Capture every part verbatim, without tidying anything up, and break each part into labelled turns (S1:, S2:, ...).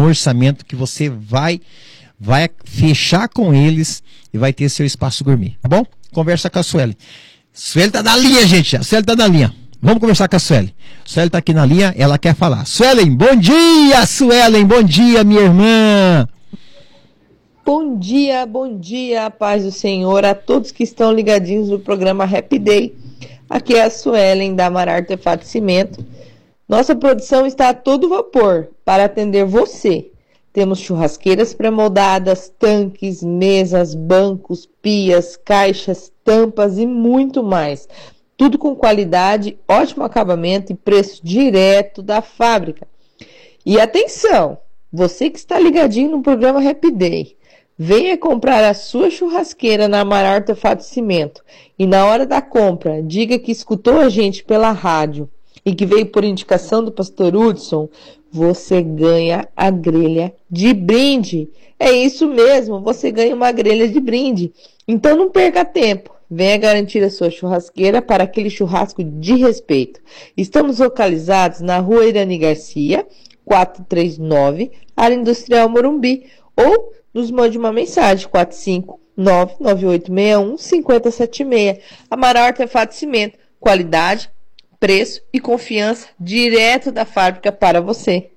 S1: orçamento que você vai, vai fechar com eles e vai ter seu espaço gourmet, tá bom? Conversa com a Sueli. Sueli tá na linha, gente. A Sueli tá na linha. Vamos conversar com a Sueli. Sueli tá aqui na linha, ela quer falar. Suelen, bom dia, Suelen, bom dia, minha irmã.
S2: Bom dia, bom dia, paz do Senhor, a todos que estão ligadinhos no programa Happy Day. Aqui é a Suelen da Amar Artefato Cimento. Nossa produção está a todo vapor para atender você. Temos churrasqueiras pré-moldadas, tanques, mesas, bancos, pias, caixas, tampas e muito mais. Tudo com qualidade, ótimo acabamento e preço direto da fábrica. E atenção, você que está ligadinho no programa Happy Day. Venha comprar a sua churrasqueira na Amar Artefato Cimento e na hora da compra, diga que escutou a gente pela rádio e que veio por indicação do pastor Hudson, você ganha a grelha de brinde. É isso mesmo, você ganha uma grelha de brinde. Então não perca tempo, venha garantir a sua churrasqueira para aquele churrasco de respeito. Estamos localizados na Rua Irani Garcia, quatrocentos e trinta e nove, área industrial Morumbi, ou nos mande uma mensagem, quatro cinco nove, nove oito seis um, cinco zero sete seis. Amar Artefato Cimento, qualidade, preço e confiança direto da fábrica para você.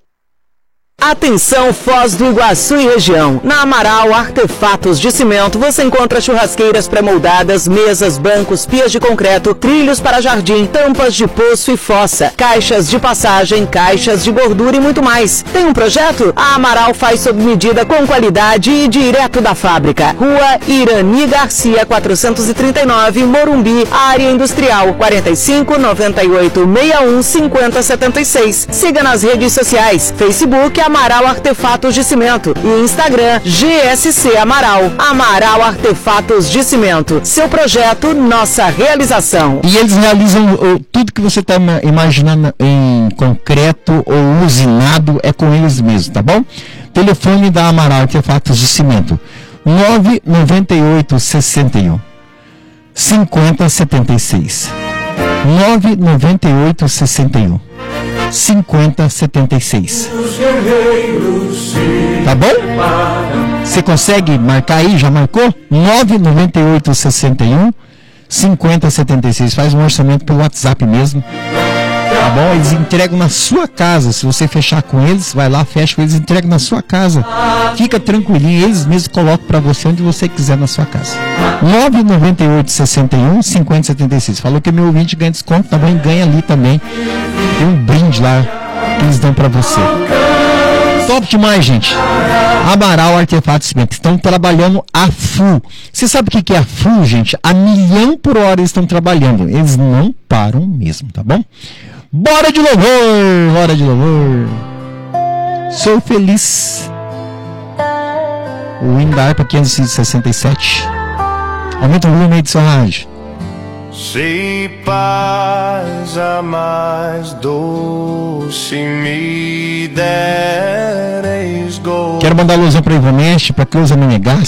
S3: Atenção, Foz do Iguaçu e região. Na Amaral Artefatos de Cimento você encontra churrasqueiras pré-moldadas, mesas, bancos, pias de concreto, trilhos para jardim, tampas de poço e fossa, caixas de passagem, caixas de gordura e muito mais. Tem um projeto? A Amaral faz sob medida com qualidade e direto da fábrica. Rua Irani Garcia, quatrocentos e trinta e nove, Morumbi, área industrial, quarenta e cinco, noventa e oito, sessenta e um, cinquenta, setenta e seis. Siga nas redes sociais, Facebook, Amaral Artefatos de Cimento e Instagram G S C Amaral. Amaral Artefatos de Cimento. Seu projeto, nossa realização.
S1: E eles realizam uh, tudo que você está imaginando em concreto ou usinado, é com eles mesmo, tá bom? Telefone da Amaral Artefatos de Cimento: nove nove oito, seis um, cinquenta, setenta e seis. nove nove oito, seis um, cinquenta, setenta e seis. Tá bom? Você consegue marcar aí? Já marcou? nove nove oito, seis um, cinquenta, setenta e seis. Faz um orçamento pelo WhatsApp mesmo. Tá bom? Eles entregam na sua casa. Se você fechar com eles, vai lá, fecha com eles, entregam na sua casa. Fica tranquilinho, eles mesmos colocam para você onde você quiser na sua casa. nove nove oito, seis um, cinquenta, setenta e seis. Falou que meu ouvinte ganha desconto, também ganha ali também. Tem um brinde lá que eles dão para você. Top demais, gente. Amaral Artefato Cimento. Estão trabalhando a full. Você sabe o que é a full, gente? A milhão por hora eles estão trabalhando. Eles não param mesmo, tá bom? Bora de louvor! Bora de louvor! Sou feliz. O hino da harpa quinhentos e sessenta e sete. Aumenta o volume aí de sua rádio.
S4: Se paz a mais doce me deres gozo.
S1: Quero mandar alusão para Ivoneste, para Cleusa Menegas,